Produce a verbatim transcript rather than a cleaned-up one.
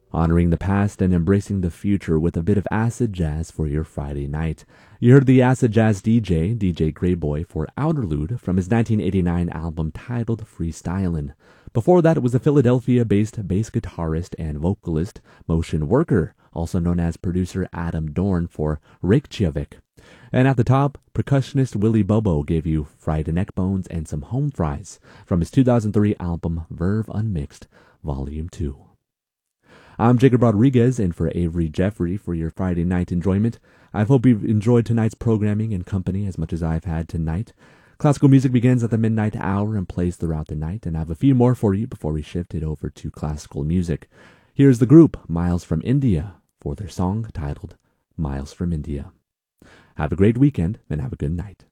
honoring the past and embracing the future with a bit of acid jazz for your Friday night. You heard the acid jazz D J, D J Greyboy, for Outerlude from his nineteen eighty-nine album titled Freestylin'. Before that, it was a Philadelphia-based bass guitarist and vocalist, Motion Worker, also known as producer Adam Dorn, for Reykjavik. And at the top, percussionist Willie Bobo gave you Fried Neck Bones and Some Home Fries from his two thousand three album Verve Unmixed, Volume two. I'm Jacob Rodriguez, in for Avery Jeffrey for your Friday night enjoyment. I hope you've enjoyed tonight's programming and company as much as I've had tonight. Classical music begins at the midnight hour and plays throughout the night, and I have a few more for you before we shift it over to classical music. Here's the group Miles from India for their song titled Miles from India. Have a great weekend and have a good night.